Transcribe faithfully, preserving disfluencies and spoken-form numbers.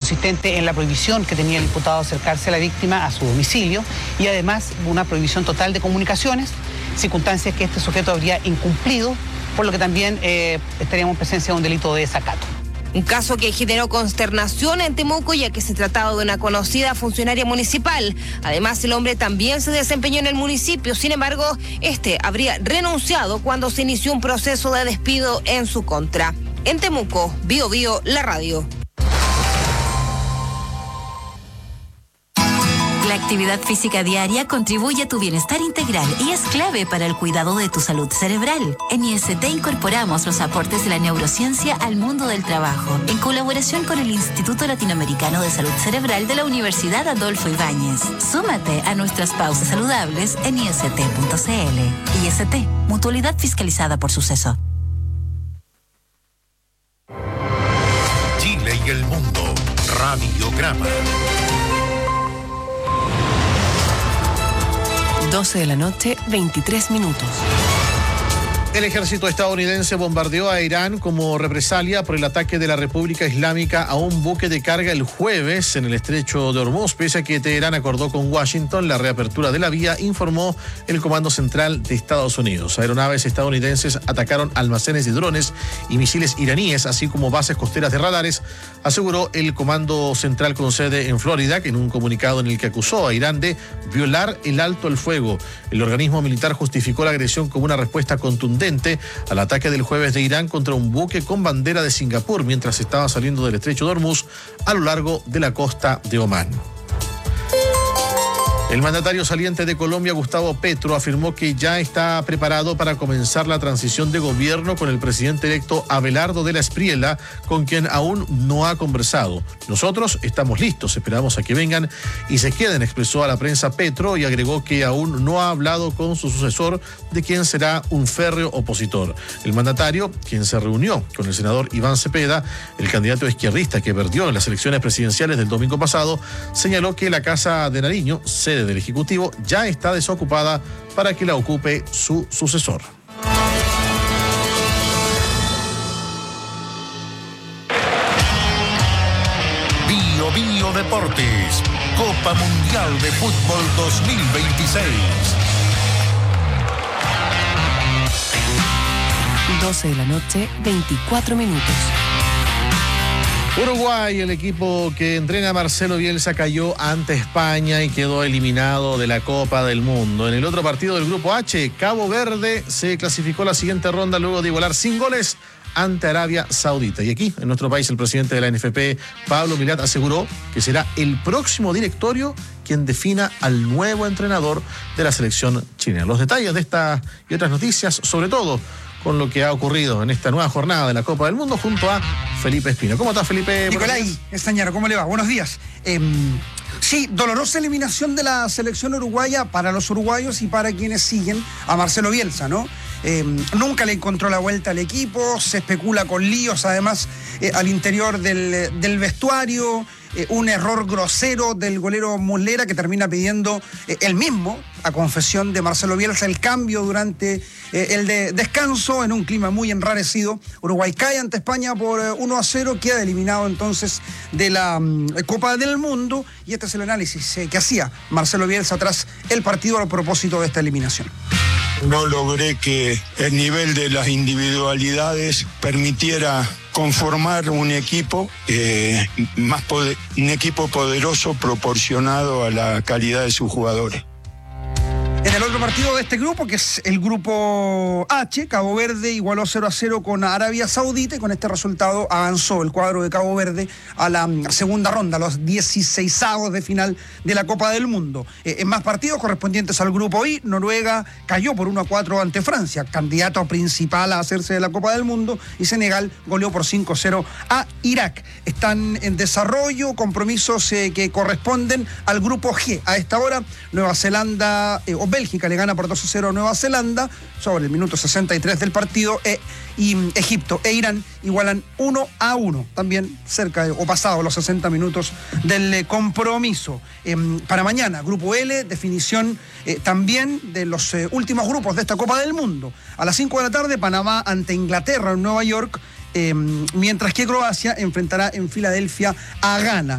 consistente en la prohibición que tenía el imputado de acercarse a la víctima a su domicilio y además una prohibición total de comunicaciones, circunstancias que este sujeto habría incumplido, por lo que también eh, estaríamos en presencia de un delito de desacato. Un caso que generó consternación en Temuco, ya que se trataba de una conocida funcionaria municipal. Además, el hombre también se desempeñó en el municipio. Sin embargo, este habría renunciado cuando se inició un proceso de despido en su contra. En Temuco, Bio Bio, la radio. La actividad física diaria contribuye a tu bienestar integral y es clave para el cuidado de tu salud cerebral. En I S T incorporamos los aportes de la neurociencia al mundo del trabajo, en colaboración con el Instituto Latinoamericano de Salud Cerebral de la Universidad Adolfo Ibáñez. Súmate a nuestras pausas saludables en i s t punto c l. I S T, mutualidad fiscalizada por Suceso. Chile y el mundo. Radiograma. doce de la noche, veintitrés minutos. El ejército estadounidense bombardeó a Irán como represalia por el ataque de la República Islámica a un buque de carga el jueves en el estrecho de Hormuz, pese a que Teherán acordó con Washington la reapertura de la vía, informó el Comando Central de Estados Unidos. Aeronaves estadounidenses atacaron almacenes de drones y misiles iraníes, así como bases costeras de radares, aseguró el Comando Central con sede en Florida, que en un comunicado en el que acusó a Irán de violar el alto el fuego. El organismo militar justificó la agresión como una respuesta contundente al ataque del jueves de Irán contra un buque con bandera de Singapur mientras estaba saliendo del estrecho de Hormuz a lo largo de la costa de Omán. El mandatario saliente de Colombia, Gustavo Petro, afirmó que ya está preparado para comenzar la transición de gobierno con el presidente electo Abelardo de la Espriella, con quien aún no ha conversado. Nosotros estamos listos, esperamos a que vengan y se queden, expresó a la prensa Petro, y agregó que aún no ha hablado con su sucesor, de quien será un férreo opositor. El mandatario, quien se reunió con el senador Iván Cepeda, el candidato izquierdista que perdió en las elecciones presidenciales del domingo pasado, señaló que la Casa de Nariño, sede del Ejecutivo, ya está desocupada para que la ocupe su sucesor. Bio Bio Deportes, Copa Mundial de Fútbol dos mil veintiséis. doce de la noche, veinticuatro minutos. Uruguay, el equipo que entrena Marcelo Bielsa, cayó ante España y quedó eliminado de la Copa del Mundo. En el otro partido del Grupo H, Cabo Verde se clasificó a la siguiente ronda luego de igualar sin goles ante Arabia Saudita. Y aquí, en nuestro país, el presidente de la N F P, Pablo Milat, aseguró que será el próximo directorio quien defina al nuevo entrenador de la selección chilena. Los detalles de esta y otras noticias, sobre todo con lo que ha ocurrido en esta nueva jornada de la Copa del Mundo, junto a Felipe Espino. ¿Cómo estás, Felipe? Nicolai Estañaro, ¿cómo le va? Buenos días. Eh, sí, dolorosa eliminación de la selección uruguaya para los uruguayos y para quienes siguen a Marcelo Bielsa, ¿no? Eh, nunca le encontró la vuelta al equipo, se especula con líos además eh, al interior del, del vestuario, eh, un error grosero del golero Muslera que termina pidiendo eh, él mismo, a confesión de Marcelo Bielsa, el cambio durante eh, el de descanso en un clima muy enrarecido. Uruguay cae ante España por eh, uno a cero, queda eliminado entonces de la um, Copa del Mundo, y este es el análisis eh, que hacía Marcelo Bielsa tras el partido a propósito de esta eliminación. No logré que el nivel de las individualidades permitiera conformar un equipo eh, más poder, un equipo poderoso proporcionado a la calidad de sus jugadores. En el otro partido de este grupo, que es el grupo H, Cabo Verde igualó cero a cero con Arabia Saudita, y con este resultado avanzó el cuadro de Cabo Verde a la segunda ronda, a los dieciseisavos de final de la Copa del Mundo. Eh, en más partidos correspondientes al grupo I, Noruega cayó por uno a cuatro ante Francia, candidato principal a hacerse de la Copa del Mundo, y Senegal goleó por cinco a cero a Irak. Están en desarrollo compromisos eh, que corresponden al grupo G. A esta hora, Nueva Zelanda eh, o Bélgica le gana por dos a cero a Nueva Zelanda sobre el minuto sesenta y tres del partido, e, y Egipto e Irán igualan uno a uno, también cerca de, o pasado los sesenta minutos del eh, compromiso. Eh, para mañana, grupo L, definición eh, también de los eh, últimos grupos de esta Copa del Mundo. A las cinco de la tarde, Panamá ante Inglaterra en Nueva York, eh, mientras que Croacia enfrentará en Filadelfia a Ghana.